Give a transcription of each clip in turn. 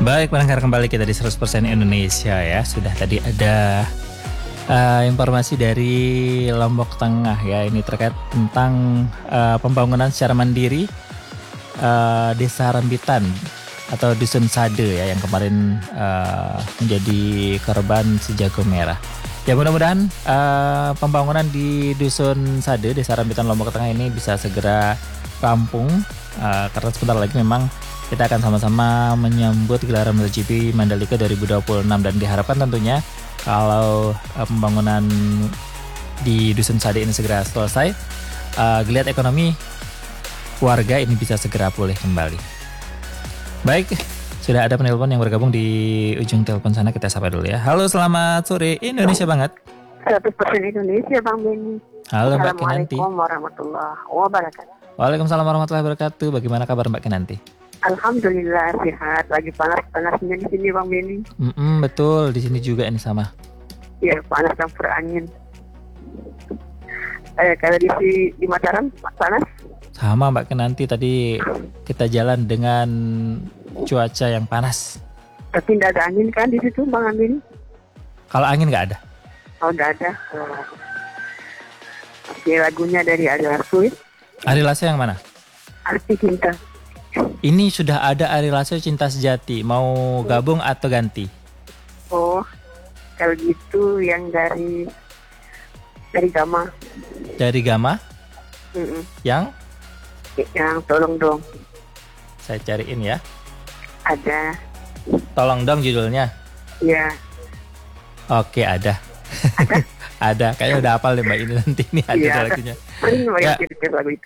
Baik, pendengar, kembali kita di 100% Indonesia ya. Sudah tadi ada informasi dari Lombok Tengah ya. Ini terkait tentang pembangunan secara mandiri Desa Rambitan atau Dusun Sade ya, yang kemarin menjadi korban si jago merah. Ya, mudah-mudahan pembangunan di Dusun Sade, Desa Rambitan, Lombok Tengah ini bisa segera rampung, karena sebentar lagi memang kita akan sama-sama menyambut gelaran MotoGP Mandalika 2026, dan diharapkan tentunya kalau pembangunan di Dusun Sade ini segera selesai, geliat ekonomi warga ini bisa segera pulih kembali. Baik, sudah ada penelpon yang bergabung di ujung telepon sana, kita sapa dulu ya. Halo, selamat sore Indonesia banget. 100% Indonesia, Bang Beni. Halo Mbak Kinanti. Assalamualaikum warahmatullahi wabarakatuh. Waalaikumsalam warahmatullahi wabarakatuh. Bagaimana kabar Mbak Kinanti? Alhamdulillah sehat. Lagi panas-panasnya di sini, Bang Beni. Betul, di sini juga ini sama. Iya, panas campur angin. Kalau di Mataram panas? Sama Mbak Kinanti, tadi kita jalan dengan cuaca yang panas. Tapi tidak ada angin kan di situ, Bang Beni? Kalau angin nggak ada. Oh, tidak ada. Oke, lagunya dari Ari Lasso. Ari Lasso yang mana? Arti Cinta. Ini sudah ada Ari Lasso Cinta Sejati. Mau gabung atau ganti? Oh, kalau gitu yang dari Gama. Dari Gama? Yang Tolong Dong. saya cariin ya. Ada. Tolong Dong judulnya. Iya. Oke, ada. Ada. Kayaknya udah hafal deh Mbak ini, nanti ini ada lagunya. Sering Ya. cerita lagu itu.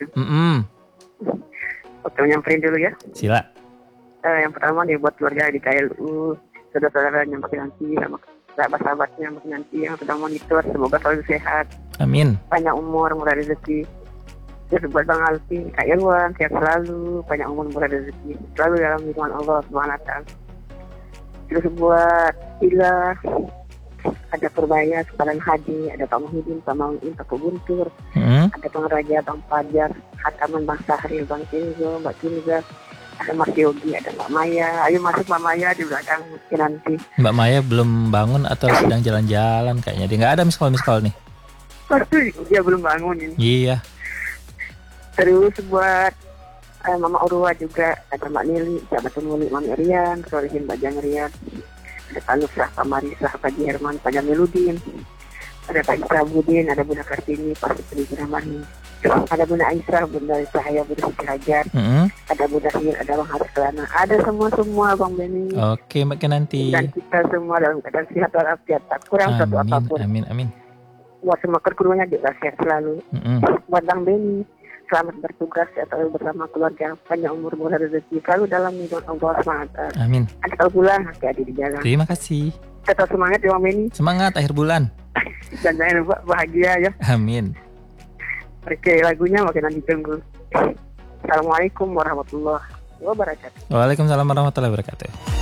Oke, nyamperin dulu ya. Sila. Yang pertama nih buat keluarga di KLU, saudara-saudara yang makin nanti, sama sahabat-sahabatnya makin nanti yang sedang monitor, semoga selalu sehat, Amin. panjang umur, murah rezeki. Terus buat Bang Alfi, Kak Irwan, sehat selalu, panjang umur, murah rezeki, selalu dalam lindungan Allah SWT. Terus buat Ila, ada Purbaya, Sekarang Hadi, ada Pak Muhyiddin, Pak Mauin, Pak Guntur, ada Pengraja, Bang Fajar, Hataman, Bang Sahril, Bang Kinzo, Mbak Kinza, ada Mas Yogi, ada Mbak Maya. Ayo masuk Mbak Maya di belakang nanti. Mbak Maya belum bangun atau sedang jalan-jalan kayaknya. Dia nggak ada miss call nih. Pasti dia belum bangun ini. Iya. Terus buat Mama Urwa juga, ada Mbak Nili, Mbak Tumuli, Mami Rian, Solihin, Mbak Jangrian, ada Pak Nusrah, Pak Marisah, Pak Herman, Pak Jamiludin, ada Pak Isra Budin, ada Bunda Kartini, Pak Sri Ramani, ada Bunda Aisyah, Bunda Cahaya, Bunda Siti Hajar, ada Bunda Hir, ada Bang Haris Kelana, ada semua Bang Beni. Oke Mbak Kinanti. Dan kita semua dalam keadaan sehat walafiat, tak kurang satu apapun. Amin. Buat semua keluarganya juga sehat selalu. Buat Bang Beni, selamat bertugas atau bersama keluarga, panjang umur, murah rezeki, selalu dalam lindungan Allah SWT. Amin. Ada kalau pulang, hati-hati di jalan. Terima kasih. Tetap semangat ya Bang Beni. Semangat akhir bulan. Dan jangan lupa bahagia ya. Amin. Oke, lagunya makin nanti tunggu. Assalamualaikum warahmatullahi wabarakatuh. Waalaikumsalam warahmatullahi wabarakatuh.